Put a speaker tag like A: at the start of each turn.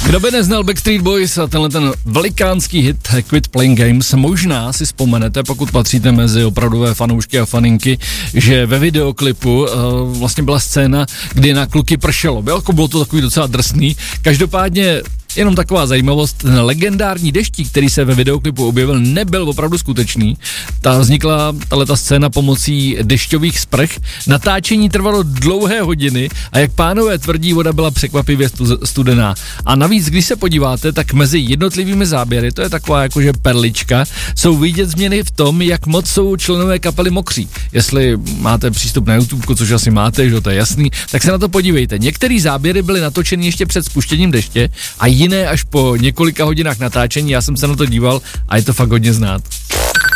A: Kdo by neznal Backstreet Boys a tenhle ten velikánský hit Quit Playing Games, možná si vzpomenete, pokud patříte mezi opravdové fanoušky a faninky, že ve videoklipu vlastně byla scéna, kdy na kluky pršelo. Bylo to takový docela drsný. Každopádně jenom taková zajímavost, ten legendární deštík, který se ve videoklipu objevil, nebyl opravdu skutečný. Vznikla tato scéna pomocí dešťových sprch. Natáčení trvalo dlouhé hodiny a jak pánové tvrdí, voda byla překvapivě studená. A navíc, když se podíváte, tak mezi jednotlivými záběry, to je taková jakože perlička, jsou vidět změny v tom, jak moc jsou členové kapely mokří. Jestli máte přístup na YouTube, což asi máte, že to je jasný, tak se na to podívejte. Některé záběry byly natočeny ještě před spuštěním deště a jiné až po několika hodinách natáčení. Já jsem se na to díval a je to fakt hodně znát.